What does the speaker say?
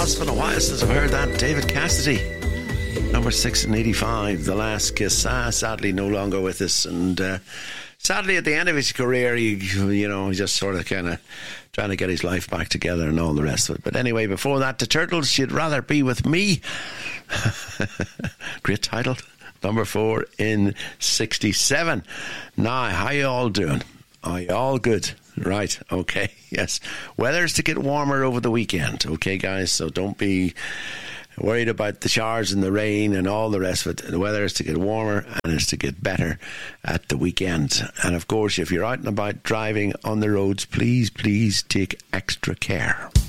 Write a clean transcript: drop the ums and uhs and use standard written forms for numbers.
it's been a while since I've heard that. David Cassidy, number 6 in 85, The Last Kiss. Sadly no longer with us, and sadly at the end of his career he just sort of kind of trying to get his life back together and all the rest of it. But anyway, before that, The Turtles, You'd Rather Be With Me. Great title. Number 4 in 67. Now, how you all doing? Are you all good? Right, okay, yes. Weather's to get warmer over the weekend, okay, guys? So don't be worried about the showers and the rain and all the rest of it. The weather is to get warmer and it's to get better at the weekend. And of course, if you're out and about driving on the roads, please take extra care.